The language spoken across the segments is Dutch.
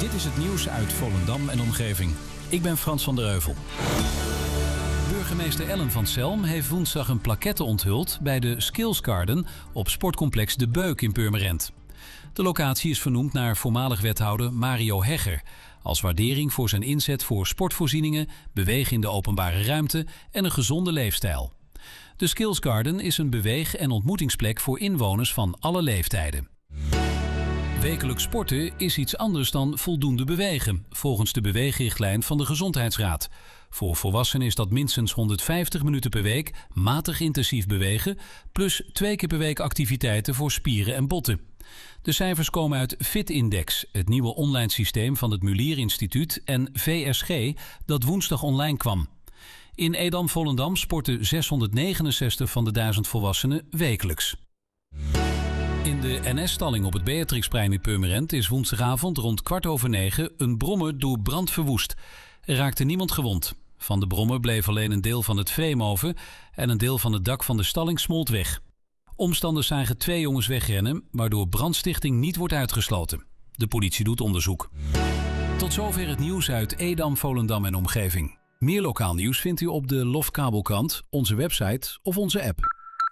Dit is het nieuws uit Volendam en omgeving. Ik ben Frans van der Heuvel. Burgemeester Ellen van Selm heeft woensdag een plaquette onthuld bij de Skills Garden op sportcomplex De Beuk in Purmerend. De locatie is vernoemd naar voormalig wethouder Mario Hegger, als waardering voor zijn inzet voor sportvoorzieningen, bewegen in de openbare ruimte en een gezonde leefstijl. De Skills Garden is een beweeg- en ontmoetingsplek voor inwoners van alle leeftijden. Wekelijks sporten is iets anders dan voldoende bewegen, volgens de beweegrichtlijn van de Gezondheidsraad. Voor volwassenen is dat minstens 150 minuten per week matig intensief bewegen, plus 2 keer per week activiteiten voor spieren en botten. De cijfers komen uit FitIndex, het nieuwe online systeem van het Mulier Instituut, en VSG, dat woensdag online kwam. In Edam-Volendam sporten 669 van de 1000 volwassenen wekelijks. In de NS-stalling op het Beatrixplein in Purmerend is woensdagavond rond 9:15 een brommer door brand verwoest. Er raakte niemand gewond. Van de brommer bleef alleen een deel van het frame over en een deel van het dak van de stalling smolt weg. Omstanders zagen 2 jongens wegrennen, waardoor brandstichting niet wordt uitgesloten. De politie doet onderzoek. Tot zover het nieuws uit Edam, Volendam en omgeving. Meer lokaal nieuws vindt u op de Lofkabelkrant, onze website of onze app.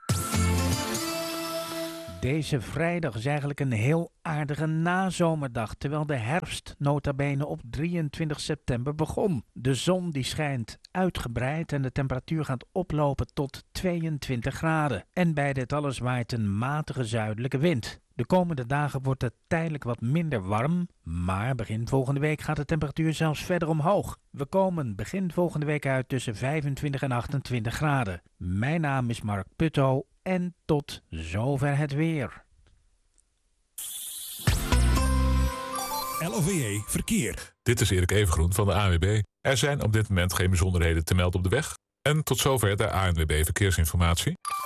Deze vrijdag is eigenlijk een heel aardige nazomerdag, terwijl de herfst nota bene op 23 september begon. De zon die schijnt uitgebreid en de temperatuur gaat oplopen tot 22 graden. En bij dit alles waait een matige zuidelijke wind. De komende dagen wordt het tijdelijk wat minder warm, maar begin volgende week gaat de temperatuur zelfs verder omhoog. We komen begin volgende week uit tussen 25 en 28 graden. Mijn naam is Mark Putto en tot zover het weer. LOVE Verkeer. Dit is Erik Evengroen van de ANWB. Er zijn op dit moment geen bijzonderheden te melden op de weg. En tot zover de ANWB Verkeersinformatie.